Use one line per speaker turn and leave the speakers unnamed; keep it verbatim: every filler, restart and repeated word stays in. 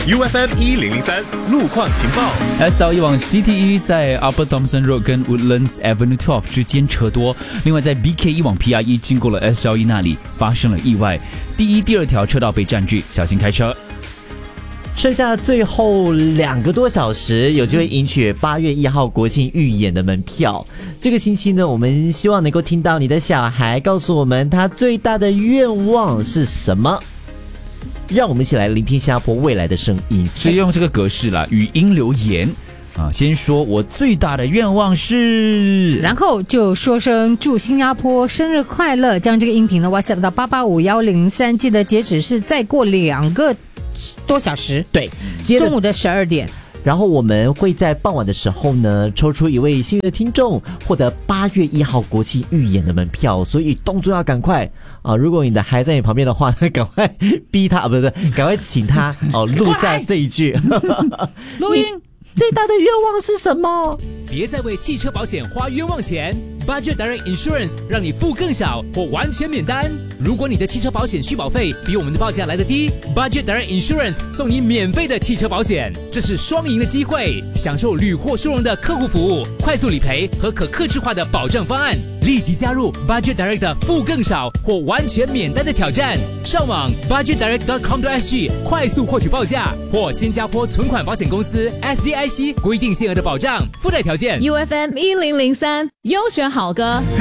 U F M 一零零三路况情报。
S L 一往 C T E 在 Upper Thomson Road 跟 Woodlands Avenue 十二之间车多，另外在 B K 一往 P R 一经过了 S L 一那里发生了意外，第一、第二条车道被占据，小心开车。
剩下最后两个多小时，有机会赢取八月一号国庆预演的门票。这个星期呢，我们希望能够听到你的小孩告诉我们他最大的愿望是什么。让我们一起来聆听新加坡未来的声音。
所以用这个格式啦，语音留言啊，先说我最大的愿望是，
然后就说声祝新加坡生日快乐，将这个音频呢 WhatsApp 到八八五一零三，记得截止是再过两个多小时，
对，
中午的十二点。
然后我们会在傍晚的时候呢，抽出一位幸运的听众，获得八月一号国庆预演的门票，所以动作要赶快啊！如果你的孩子在你旁边的话，赶快逼他，啊、不不，赶快请他哦录下这一句
录音。
最大的愿望是什么？
别再为汽车保险花冤枉钱 ，Budget Direct Insurance 让你付更少或完全免单。如果你的汽车保险续保费比我们的报价来得低 ，Budget Direct Insurance 送你免费的汽车保险，这是双赢的机会，享受屡获殊荣的客户服务、快速理赔和可客制化的保障方案。立即加入 Budget Direct 的付更少或完全免单的挑战，上网 budget direct dot com dot s g 快速获取报价，或新加坡存款保险公司 S D I C 规定限额的保障附带条件。
U F M 一零零三优选好歌。